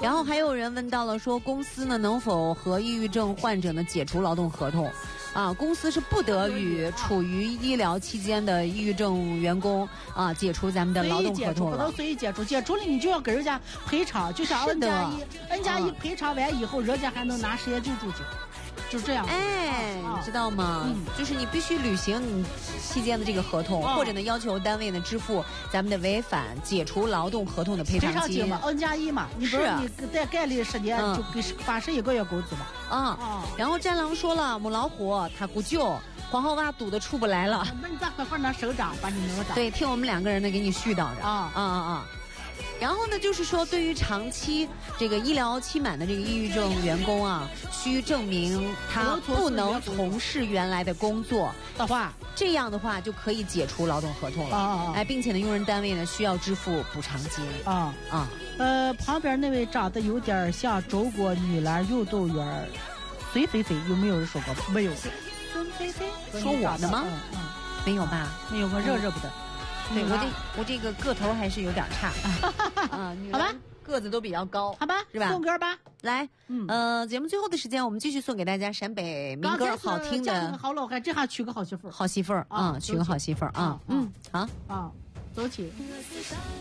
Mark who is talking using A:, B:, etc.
A: 然后还有人问到了说，公司呢能否和抑郁症患者呢解除劳动合同？啊，公司是不得与处于医疗期间的抑郁症员工啊解除咱们的劳动合同了。
B: 不能随意解除，解除了你就要给人家赔偿，就像 N+1赔偿完以后，人家还能拿失业救助金。就这样，
A: 哎，你知道吗？就是你必须履行你期间的这个合同，或者呢要求单位呢支付咱们的违反解除劳动合同的赔偿金
B: 嘛 ，N+1嘛，你不是你在盖里10年就给81个月工资嘛。
A: 然后战狼说了，母老虎他不救，黄浩娃堵得出不来了。
B: 那你咋快拿手掌把你弄到？
A: 对，听我们2个人呢给你絮叨着然后呢，就是说，对于长期这个医疗期满的这个抑郁症员工啊，需证明他不能从事原来的工作
B: 的话，
A: 这样的话就可以解除劳动合同了。哎，并且呢，用人单位呢需要支付补偿金。
B: 旁边那位长得有点像中国女篮运动员孙菲菲，有没有人说过？没有。孙菲菲
A: 说我的吗？没有吧？
B: 没有，我热不得。
A: 对，我这个个头还是有点差
B: 好吧，
A: 个子都比较高，
B: 好吧，
A: 是吧？
B: 送歌吧，
A: 来，节目最后的时间，我们继续送给大家陕北民歌好听的。
B: 好了，我看这下娶个好媳妇儿，
A: 好媳妇儿啊，娶个好媳妇儿啊，好
B: 走起。